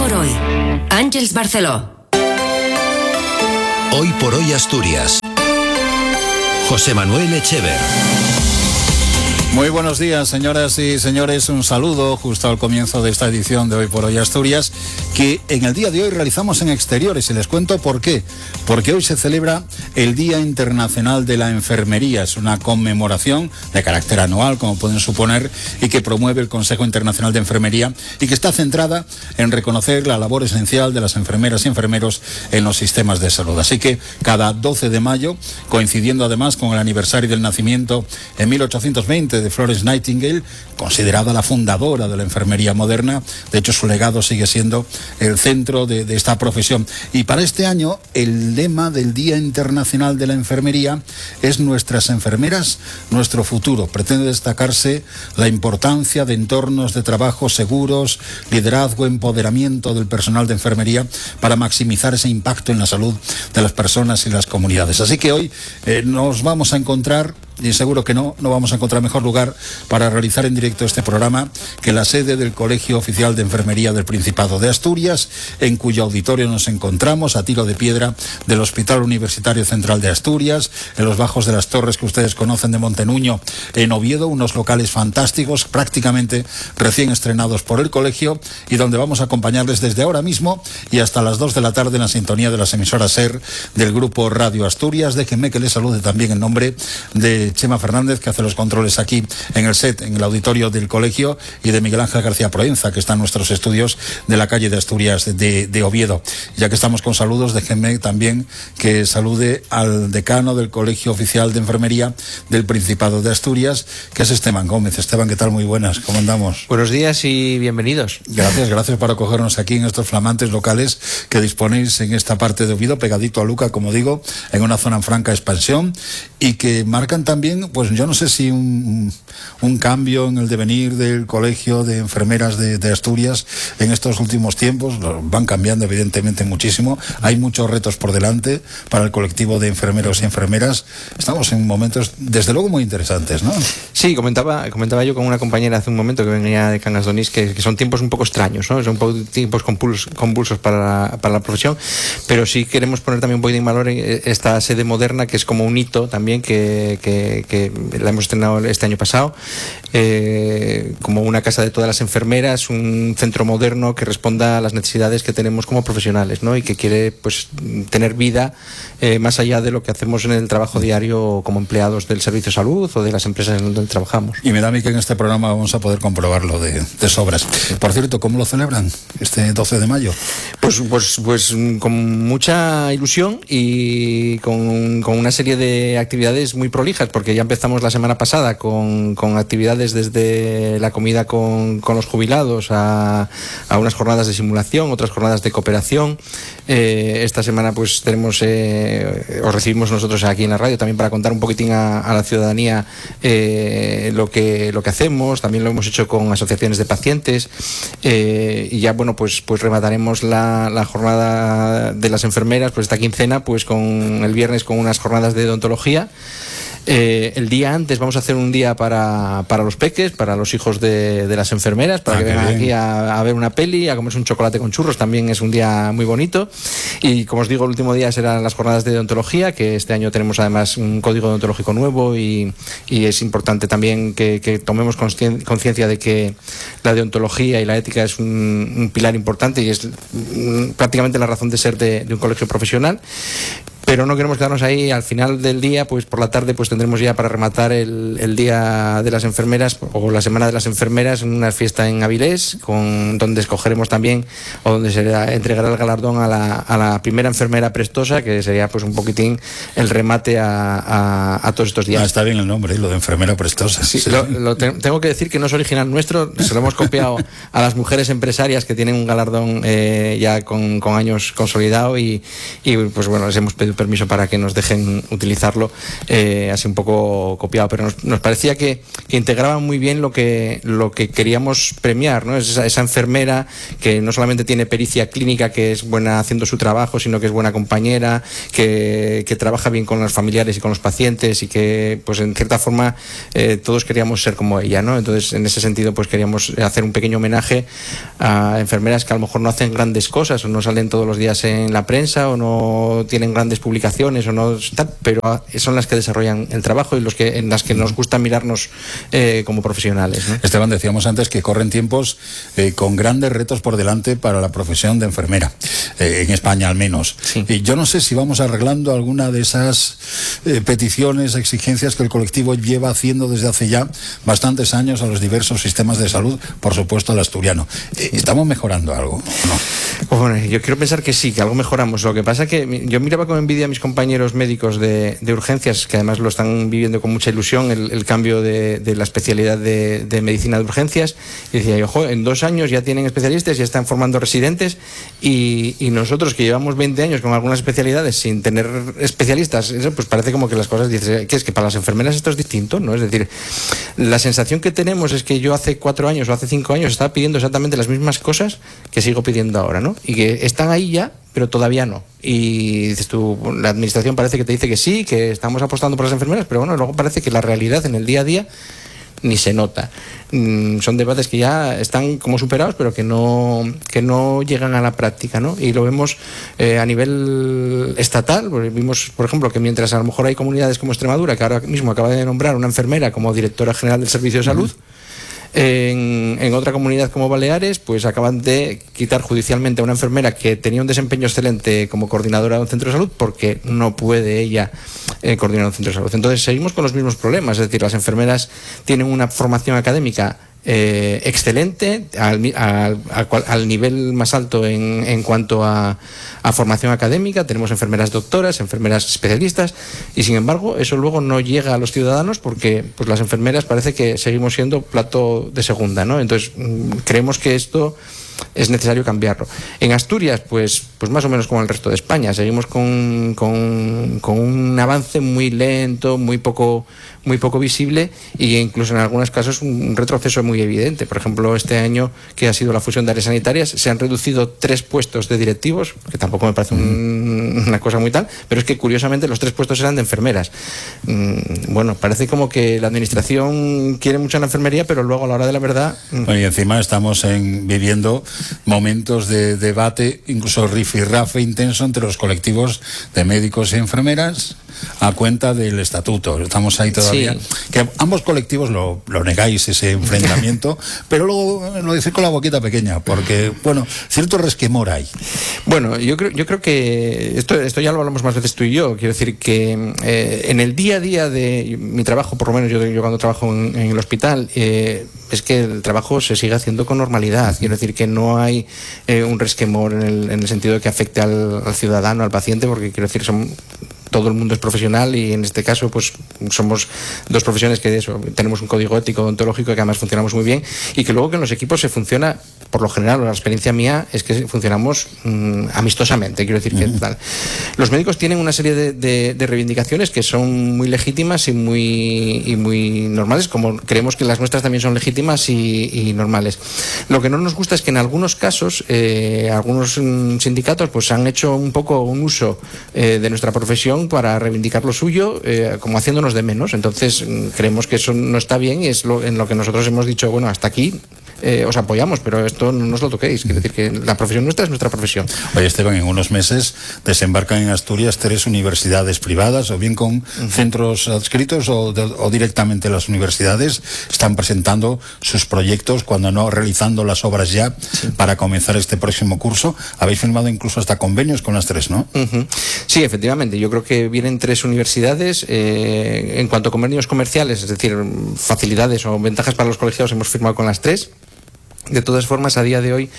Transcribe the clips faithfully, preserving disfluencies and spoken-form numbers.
por hoy. Àngels Barceló. Hoy por hoy Asturias. José Manuel Echever. Muy buenos días, señoras y señores. Un saludo justo al comienzo de esta edición de Hoy por Hoy Asturias, que en el día de hoy realizamos en exteriores, y les cuento por qué. Porque hoy se celebra el Día Internacional de la Enfermería. Es una conmemoración de carácter anual, como pueden suponer, y que promueve el Consejo Internacional de Enfermería y que está centrada en reconocer la labor esencial de las enfermeras y enfermeros en los sistemas de salud. Así que cada doce de mayo, coincidiendo además con el aniversario del nacimiento en mil ochocientos veinte de Florence Nightingale, considerada la fundadora de la enfermería moderna. De hecho, su legado sigue siendo el centro de, de esta profesión. Y para este año, el lema del Día Internacional de la Enfermería es Nuestras enfermeras, nuestro futuro. Pretende destacarse la importancia de entornos de trabajo seguros, liderazgo, empoderamiento del personal de enfermería para maximizar ese impacto en la salud de las personas y las comunidades. Así que hoy eh, nos vamos a encontrar, y seguro que no, no vamos a encontrar mejor lugar para realizar en directo este programa que la sede del Colegio Oficial de Enfermería del Principado de Asturias, en cuyo auditorio nos encontramos a tiro de piedra del Hospital Universitario Central de Asturias, en los bajos de las torres que ustedes conocen de Montenuño, en Oviedo, unos locales fantásticos, prácticamente recién estrenados por el colegio, y donde vamos a acompañarles desde ahora mismo y hasta las dos de la tarde en la sintonía de las emisoras SER del Grupo Radio Asturias. Déjenme que les salude también en nombre de Chema Fernández, que hace los controles aquí en el set, en el auditorio del colegio, y de Miguel Ángel García Proenza, que está en nuestros estudios de la calle de Asturias de, de Oviedo. Ya que estamos con saludos, déjenme también que salude al decano del Colegio Oficial de Enfermería del Principado de Asturias, que es Esteban Gómez. Esteban, ¿qué tal? Muy buenas, ¿cómo andamos? Buenos días y bienvenidos. Gracias, gracias por acogernos aquí en estos flamantes locales que disponéis en esta parte de Oviedo, pegadito a Luca, como digo, en una zona en franca expansión, y que marcan también, pues yo no sé si un, un cambio en el devenir del Colegio de Enfermeras de, de Asturias en estos últimos tiempos. Van cambiando evidentemente muchísimo, hay muchos retos por delante para el colectivo de enfermeros y enfermeras. Estamos en momentos desde luego muy interesantes, ¿no? Sí, comentaba, comentaba yo con una compañera hace un momento que venía de Cangas de Onís que, que son tiempos un poco extraños, ¿no? Son un poco tiempos convulsos, convulsos para, la, para la profesión, pero sí queremos poner también un poquito en valor esta sede moderna, que es como un hito también que, que, que la hemos estrenado este año pasado, eh, como una casa de todas las enfermeras, un centro moderno que responda a las necesidades que tenemos como profesionales, ¿no? Y que quiere, pues, tener vida eh, más allá de lo que hacemos en el trabajo diario como empleados del servicio de salud o de las empresas en donde trabajamos. Y me da a mí que en este programa vamos a poder comprobarlo de, de sobras. Por cierto, ¿cómo lo celebran este doce de mayo? Pues, pues, pues con mucha ilusión y con, con una serie de actividades muy prolijas, porque ya empezamos la semana pasada con, con actividades desde la comida con, con los jubilados a, a unas jornadas de simulación, otras jornadas de cooperación. Eh, esta semana pues tenemos, eh, os recibimos nosotros aquí en la radio también para contar un poquitín a, a la ciudadanía eh, lo que lo que hacemos. También lo hemos hecho con asociaciones de pacientes, eh, y ya bueno pues pues remataremos la, la jornada de las enfermeras pues esta quincena pues con el viernes con unas jornadas de odontología. Eh, el día antes vamos a hacer un día para, para los peques, para los hijos de, de las enfermeras, para ah, que vengan bien. aquí a, a ver una peli, a comerse un chocolate con churros. También es un día muy bonito. Y como os digo, el último día serán las jornadas de odontología, que este año tenemos además un código odontológico nuevo, y, y es importante también que, que tomemos conciencia de que la deontología y la ética es un, un pilar importante y es prácticamente la razón de ser de, de un colegio profesional. Pero no queremos quedarnos ahí. Al final del día, pues por la tarde, pues tendremos ya para rematar el, el Día de las Enfermeras o la Semana de las Enfermeras en una fiesta en Avilés, con, donde escogeremos también, o donde se entregará el galardón a la, a la primera enfermera prestosa, que sería pues un poquitín el remate a, a, a todos estos días. Ah, está bien el nombre, lo de enfermera prestosa. Sí, sí. Lo, lo te, tengo que decir que no es original nuestro, se lo hemos copiado a las mujeres empresarias que tienen un galardón eh, ya con, con años consolidado, y, y pues bueno, les hemos pedido permiso para que nos dejen utilizarlo, eh, así un poco copiado, pero nos, nos parecía que, que integraba muy bien lo que, lo que queríamos premiar, ¿no? Es esa, esa enfermera que no solamente tiene pericia clínica, que es buena haciendo su trabajo, sino que es buena compañera, que, que trabaja bien con los familiares y con los pacientes y que, pues en cierta forma, eh, todos queríamos ser como ella, ¿no? Entonces, en ese sentido, pues queríamos hacer un pequeño homenaje a enfermeras que a lo mejor no hacen grandes cosas o no salen todos los días en la prensa o no tienen grandes publicaciones o no tal, pero son las que desarrollan el trabajo y los que en las que nos gusta mirarnos eh, como profesionales, ¿no? Esteban, decíamos antes que corren tiempos eh, con grandes retos por delante para la profesión de enfermera, eh, en España al menos. Sí. Y yo no sé si vamos arreglando alguna de esas eh, peticiones, exigencias que el colectivo lleva haciendo desde hace ya bastantes años a los diversos sistemas de salud, por supuesto al asturiano. Eh, ¿Estamos mejorando algo o no? Pues bueno, yo quiero pensar que sí, que algo mejoramos. Lo que pasa que yo miraba con envidia a mis compañeros médicos de, de urgencias, que además lo están viviendo con mucha ilusión, el, el cambio de, de la especialidad de, de medicina de urgencias, y decía, ojo, en dos años ya tienen especialistas, ya están formando residentes, y, y nosotros que llevamos veinte años con algunas especialidades sin tener especialistas, eso pues parece como que las cosas, dices, que es que para las enfermeras esto es distinto, ¿no? Es decir, la sensación que tenemos es que yo hace cuatro años o hace cinco años estaba pidiendo exactamente las mismas cosas que sigo pidiendo ahora, ¿no? Y que están ahí ya, pero todavía no. Y dices tú, la administración parece que te dice que sí, que estamos apostando por las enfermeras, pero bueno, luego parece que la realidad en el día a día ni se nota. Mm, son debates que ya están como superados, pero que no, que no llegan a la práctica, ¿no? Y lo vemos eh, a nivel estatal, porque vimos, por ejemplo, que mientras a lo mejor hay comunidades como Extremadura, que ahora mismo acaba de nombrar una enfermera como directora general del Servicio de Salud, uh-huh. En, en otra comunidad como Baleares, pues acaban de quitar judicialmente a una enfermera que tenía un desempeño excelente como coordinadora de un centro de salud porque no puede ella eh, coordinar un centro de salud. Entonces seguimos con los mismos problemas, es decir, las enfermeras tienen una formación académica Eh, excelente, al, al, al, al nivel más alto en, en cuanto a, a formación académica. Tenemos enfermeras doctoras, enfermeras especialistas, y sin embargo eso luego no llega a los ciudadanos porque pues las enfermeras parece que seguimos siendo plato de segunda, ¿no? Entonces creemos que esto es necesario cambiarlo. En Asturias, pues, pues más o menos como el resto de España, seguimos con, con, con un avance muy lento, muy poco, muy poco visible, e incluso en algunos casos un retroceso muy evidente. Por ejemplo, este año que ha sido la fusión de áreas sanitarias, se han reducido tres puestos de directivos, que tampoco me parece un, una cosa muy tal, pero es que curiosamente los tres puestos eran de enfermeras. Bueno, parece como que la administración quiere mucho en la enfermería, pero luego a la hora de la verdad... Bueno, y encima estamos en, viviendo momentos de debate, incluso rifirrafe intenso entre los colectivos de médicos y enfermeras a cuenta del estatuto. Estamos ahí todavía. Sí. Que ambos colectivos lo, lo negáis, ese enfrentamiento, pero luego lo decís con la boquita pequeña, porque, bueno, cierto resquemor hay. Bueno, yo creo, yo creo que esto, esto ya lo hablamos más veces tú y yo. Quiero decir que eh, en el día a día de mi trabajo, por lo menos yo, yo cuando trabajo en, en el hospital, eh, es que el trabajo se sigue haciendo con normalidad. Quiero decir que no hay eh, un resquemor en el, en el sentido de que afecte al, al ciudadano, al paciente, porque quiero decir, son... todo el mundo es profesional y en este caso pues somos dos profesiones que de eso tenemos un código ético ontológico que además funcionamos muy bien y que luego que en los equipos se funciona, por lo general, la experiencia mía es que funcionamos mmm, amistosamente, quiero decir que uh-huh. tal. Los médicos tienen una serie de, de, de reivindicaciones que son muy legítimas y muy, y muy normales, como creemos que las nuestras también son legítimas y, y normales. Lo que no nos gusta es que en algunos casos eh, algunos mmm, sindicatos pues han hecho un poco un uso eh, de nuestra profesión para reivindicar lo suyo, eh, como haciéndonos de menos. Entonces creemos que eso no está bien y es lo, en lo que nosotros hemos dicho, bueno, hasta aquí eh, os apoyamos, pero esto no nos lo toquéis. Quiere decir que la profesión nuestra es nuestra profesión. Oye, Esteban, en unos meses desembarcan en Asturias tres universidades privadas, o bien con uh-huh. centros adscritos o, de, o directamente las universidades están presentando sus proyectos, cuando no realizando las obras ya, sí. para comenzar este próximo curso. Habéis firmado incluso hasta convenios con las tres, ¿no? Uh-huh. Sí, efectivamente. Yo creo que que vienen tres universidades. Eh, en cuanto a convenios comerciales, es decir, facilidades o ventajas para los colegiados, hemos firmado con las tres. De todas formas, a día de hoy,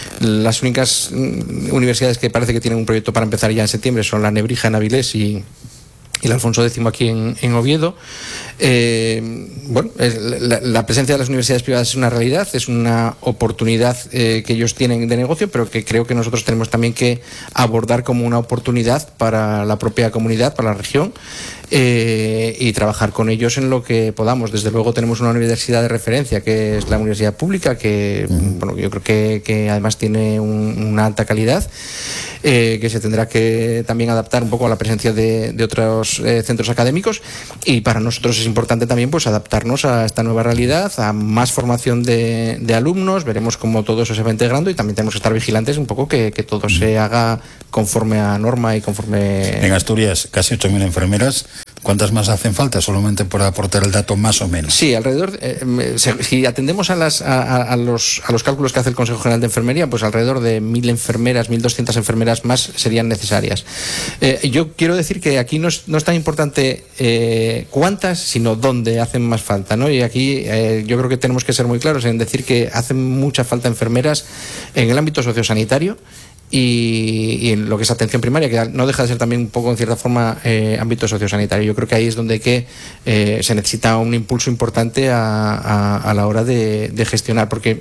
las únicas universidades que parece que tienen un proyecto para empezar ya en septiembre son la Nebrija en Avilés y, y el Alfonso X aquí en, en Oviedo. Eh, bueno, la, la presencia de las universidades privadas es una realidad, es una oportunidad eh, que ellos tienen de negocio, pero que creo que nosotros tenemos también que abordar como una oportunidad para la propia comunidad, para la región, eh, y trabajar con ellos en lo que podamos. Desde luego tenemos una universidad de referencia, que es la universidad pública, que mm. bueno, yo creo que, que además tiene un, una alta calidad, eh, que se tendrá que también adaptar un poco a la presencia de, de otros eh, centros académicos, y para nosotros es importante también pues adaptarnos a esta nueva realidad, a más formación de, de alumnos. Veremos cómo todo eso se va integrando, y también tenemos que estar vigilantes un poco que, que todo se haga conforme a norma y conforme... En Asturias, casi ocho mil enfermeras. ¿Cuántas más hacen falta? Solamente por aportar el dato más o menos. Sí, alrededor, eh, si atendemos a, las, a, a, los, a los cálculos que hace el Consejo General de Enfermería, pues alrededor de mil enfermeras, mil doscientas enfermeras más serían necesarias. Eh, yo quiero decir que aquí no es, no es tan importante eh, cuántas, sino dónde hacen más falta, ¿no? Y aquí eh, yo creo que tenemos que ser muy claros en decir que hacen mucha falta enfermeras en el ámbito sociosanitario, Y, y en lo que es atención primaria, que no deja de ser también un poco, en cierta forma, eh, ámbito sociosanitario. Yo creo que ahí es donde que, eh, se necesita un impulso importante a, a, a la hora de, de gestionar, porque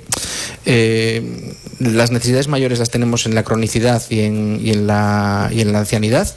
eh, las necesidades mayores las tenemos en la cronicidad y en, y en, la, y en la ancianidad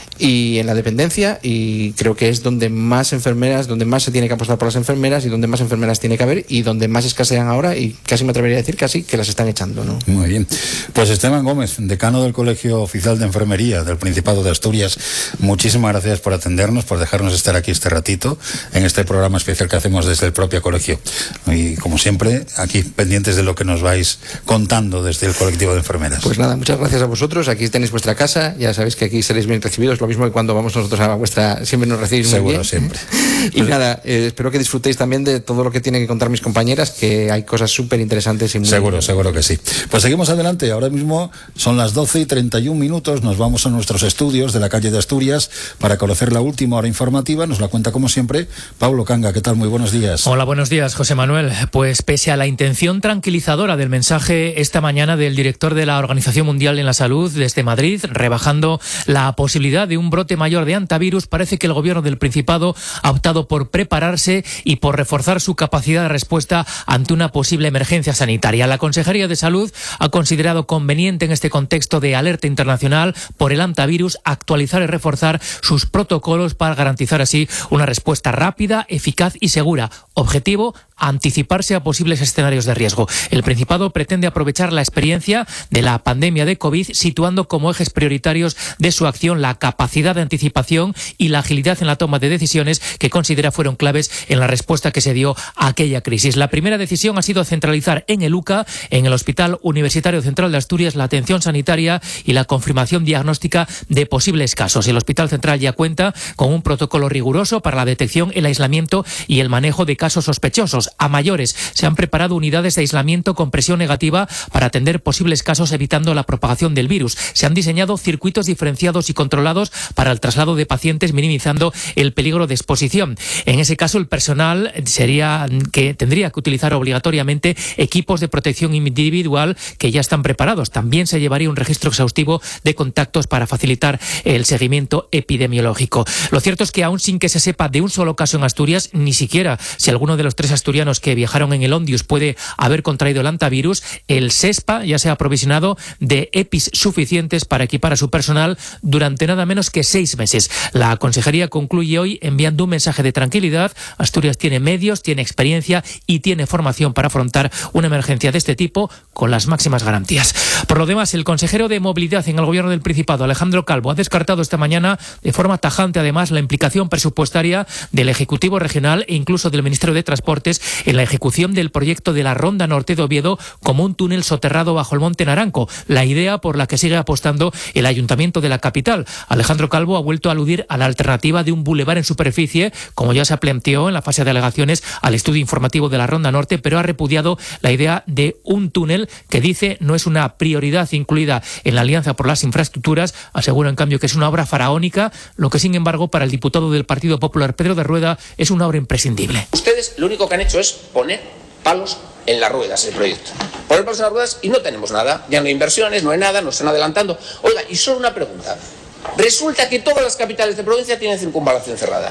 y en la dependencia, y creo que es donde más enfermeras, donde más se tiene que apostar por las enfermeras, y donde más enfermeras tiene que haber, y donde más escasean ahora, y casi me atrevería a decir casi que las están echando, ¿no? Muy bien. Pues Esteban Gómez, decano del Colegio Oficial de Enfermería del Principado de Asturias, muchísimas gracias por atendernos, por dejarnos estar aquí este ratito en este programa especial que hacemos desde el propio colegio. Y como siempre, aquí pendientes de lo que nos vais contando desde el colectivo de enfermeras. Pues nada, muchas gracias a vosotros. Aquí tenéis vuestra casa, ya sabéis que aquí seréis bien recibidos, lo mismo que cuando vamos nosotros a vuestra, siempre nos recibís muy Seguro, bien. siempre. Y nada, eh, espero que disfrutéis también de todo lo que tienen que contar mis compañeras, que hay cosas súper interesantes y muy... Seguro, seguro que sí. Pues seguimos adelante. Ahora mismo son las doce y treinta y un minutos. Nos vamos a nuestros estudios de la calle de Asturias para conocer la última hora informativa. Nos la cuenta, como siempre, Pablo Canga. ¿Qué tal? Muy buenos días. Hola, buenos días, José Manuel. Pues pese a la intención tranquilizadora del mensaje esta mañana del director de la Organización Mundial de la Salud desde Madrid, rebajando la posibilidad de un brote mayor de antivirus, parece que el gobierno del Principado ha optado por prepararse y por reforzar su capacidad de respuesta ante una posible emergencia sanitaria. La Consejería de Salud ha considerado conveniente, en este contexto de alerta internacional por el antivirus, actualizar y reforzar sus protocolos para garantizar así una respuesta rápida, eficaz y segura. Objetivo: anticiparse a posibles escenarios de riesgo. El Principado pretende aprovechar la experiencia de la pandemia de COVID, situando como ejes prioritarios de su acción la capacidad de anticipación y la agilidad en la toma de decisiones, que considera fueron claves en la respuesta que se dio a aquella crisis. La primera decisión ha sido centralizar en el U C A, en el Hospital Universitario Central de Asturias, la atención sanitaria y la confirmación diagnóstica de posibles casos. El Hospital Central ya cuenta con un protocolo riguroso para la detección, el aislamiento y el manejo de casos sospechosos. A mayores se han preparado unidades de aislamiento con presión negativa para atender posibles casos, evitando la propagación del virus. Se han diseñado circuitos diferenciados y controlados para el traslado de pacientes, minimizando el peligro de exposición. En ese caso, el personal sería que tendría que utilizar obligatoriamente equipos de protección individual que ya están preparados. También se llevaría un registro exhaustivo de contactos para facilitar el seguimiento epidemiológico. Lo cierto es que, aún sin que se sepa de un solo caso en Asturias, ni siquiera si alguno de los tres asturianos que viajaron en el Ondius puede haber contraído el antivirus, el SESPA ya se ha aprovisionado de E P Is suficientes para equipar a su personal durante nada menos que seis meses. La Consejería concluye hoy enviando un mensaje de tranquilidad. Asturias tiene medios, tiene experiencia y tiene formación para afrontar una emergencia de este tipo con las máximas garantías. Por lo demás, el consejero de Movilidad en el Gobierno del Principado, Alejandro Calvo, ha descartado esta mañana de forma tajante, además, la implicación presupuestaria del Ejecutivo Regional e incluso del Ministerio de Transportes en la ejecución del proyecto de la Ronda Norte de Oviedo como un túnel soterrado bajo el Monte Naranco, la idea por la que sigue apostando el Ayuntamiento de la capital. Alejandro Calvo ha vuelto a aludir a la alternativa de un bulevar en superficie, como ya se planteó en la fase de alegaciones al estudio informativo de la Ronda Norte, pero ha repudiado la idea de un túnel que dice no es una prioridad incluida en la Alianza por las Infraestructuras. Asegura, en cambio, que es una obra faraónica, lo que, sin embargo, para el diputado del Partido Popular, Pedro de Rueda, es una obra imprescindible. Ustedes lo único que han hecho es poner palos en las ruedas del proyecto. Poner palos en las ruedas y no tenemos nada. Ya no hay inversiones, no hay nada, nos están adelantando. Oiga, y solo una pregunta. Resulta que todas las capitales de provincia tienen circunvalación cerrada.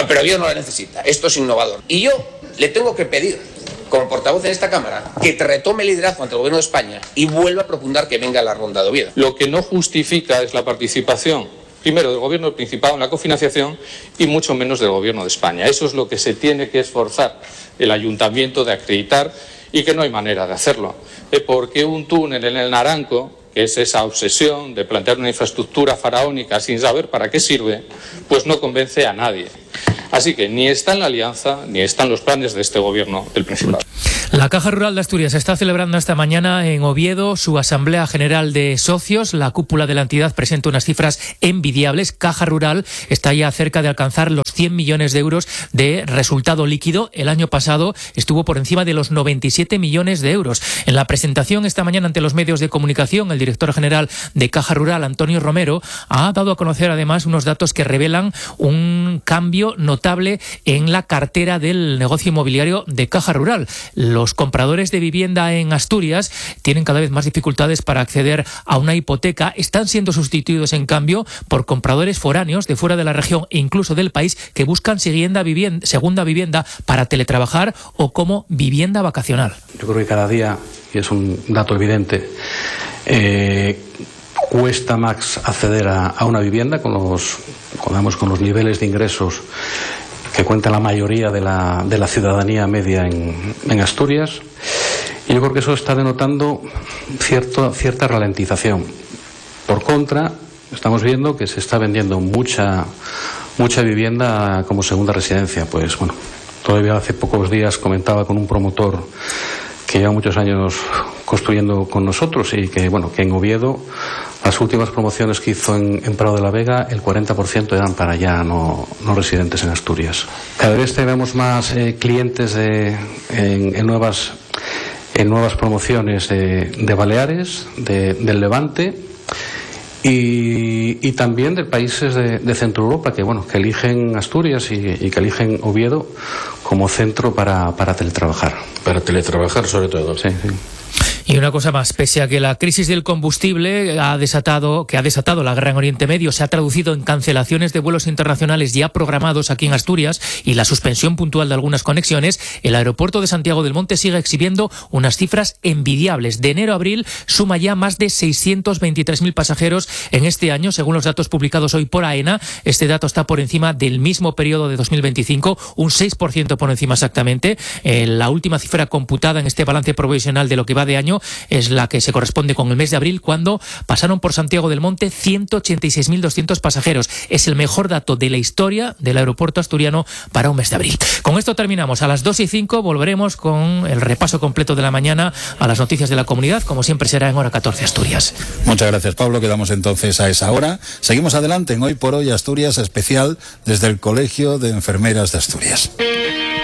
pero Oviedo no la necesita. Esto es innovador. Y yo le tengo que pedir, como portavoz en esta Cámara, que te retome el liderazgo ante el Gobierno de España y vuelva a propugnar que venga la ronda de Oviedo. Lo que no justifica es la participación, primero, del Gobierno del Principado en la cofinanciación y mucho menos del Gobierno de España. Eso es lo que se tiene que esforzar el Ayuntamiento de acreditar y que no hay manera de hacerlo. Eh, porque un túnel en el Naranco, que es esa obsesión de plantear una infraestructura faraónica sin saber para qué sirve, pues no convence a nadie. Así que ni está en la alianza, ni están los planes de este Gobierno del Principado. La Caja Rural de Asturias está celebrando esta mañana en Oviedo su Asamblea General de Socios. La cúpula de la entidad presenta unas cifras envidiables. Caja Rural está ya cerca de alcanzar los cien millones de euros de resultado líquido. El año pasado estuvo por encima de los noventa y siete millones de euros. En la presentación esta mañana ante los medios de comunicación, el director general de Caja Rural, Antonio Romero, ha dado a conocer además unos datos que revelan un cambio notable en la cartera del negocio inmobiliario de Caja Rural. Los compradores de vivienda en Asturias tienen cada vez más dificultades para acceder a una hipoteca. Están siendo sustituidos, en cambio, por compradores foráneos de fuera de la región e incluso del país que buscan segunda vivienda, segunda vivienda para teletrabajar o como vivienda vacacional. Yo creo que cada día, y es un dato evidente, eh, cuesta más acceder a, a una vivienda con los, digamos, con los niveles de ingresos que cuenta la mayoría de la, de la ciudadanía media en, en Asturias. Y yo creo que eso está denotando cierto, cierta ralentización. Por contra, estamos viendo que se está vendiendo mucha, mucha vivienda como segunda residencia. Pues bueno, todavía hace pocos días comentaba con un promotor que lleva muchos años construyendo con nosotros y que, bueno, que en Oviedo las últimas promociones que hizo en, en Prado de la Vega, el cuarenta por ciento eran para ya no, no residentes en Asturias. Cada vez tenemos más eh, clientes de, en, en, nuevas, en nuevas promociones de, de Baleares, de, del Levante y, y también de países de, de Centro Europa que, bueno, que eligen Asturias y, y que eligen Oviedo como centro para, para teletrabajar. Para teletrabajar sobre todo. Sí, sí. Y una cosa más, pese a que la crisis del combustible ha desatado, que ha desatado la guerra en Oriente Medio, se ha traducido en cancelaciones de vuelos internacionales ya programados aquí en Asturias y la suspensión puntual de algunas conexiones, el aeropuerto de Santiago del Monte sigue exhibiendo unas cifras envidiables. De enero a abril suma ya más de seiscientos veintitrés mil pasajeros en este año, según los datos publicados hoy por AENA. Este dato está por encima del mismo periodo de dos mil veinticinco, un seis por ciento por encima exactamente. Eh, la última cifra computada en este balance provisional de lo que va de año es la que se corresponde con el mes de abril, cuando pasaron por Santiago del Monte ciento ochenta y seis mil doscientos pasajeros. Es el mejor dato de la historia del aeropuerto asturiano para un mes de abril. Con esto terminamos. A las dos y cinco volveremos con el repaso completo de la mañana a las noticias de la comunidad, como siempre será en hora catorce Asturias. Muchas gracias, Pablo. Quedamos entonces a esa hora. Seguimos adelante en Hoy por Hoy Asturias, especial desde el Colegio de Enfermeras de Asturias.